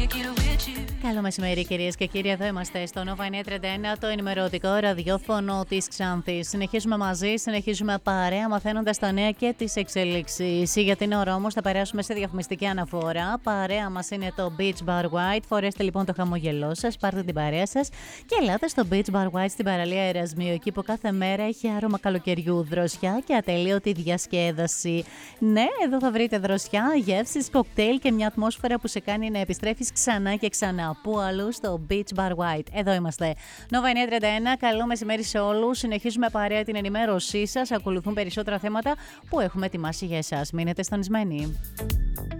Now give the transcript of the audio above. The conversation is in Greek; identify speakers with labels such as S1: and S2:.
S1: Καλό μεσημέρι, κυρίες και κύριοι. Εδώ είμαστε στο Nova 931, το ενημερωτικό ραδιόφωνο της Ξάνθης. Συνεχίζουμε μαζί, συνεχίζουμε παρέα, μαθαίνοντας τα νέα και τις εξελίξεις. Για την ώρα όμως θα περάσουμε σε διαφημιστική αναφορά. Παρέα μας είναι το Beach Bar White. Φορέστε λοιπόν το χαμόγελό σας, πάρτε την παρέα σας και ελάτε στο Beach Bar White στην παραλία Ερασμίου. Εκεί που κάθε μέρα έχει άρωμα καλοκαιριού, δροσιά και ατελείωτη διασκέδαση. Ναι, εδώ θα βρείτε δροσιά, γεύσεις, κοκτέιλ και μια ατμόσφαιρα που σε κάνει να επιστρέφεις ξανά και ξανά. Πού αλλού στο Beach Bar White. Εδώ είμαστε. Nova 931, καλό μεσημέρι σε όλους. Συνεχίζουμε παρέα την ενημέρωσή σας. Ακολουθούν περισσότερα θέματα που έχουμε ετοιμάσει για εσάς. Μείνετε στονισμένοι.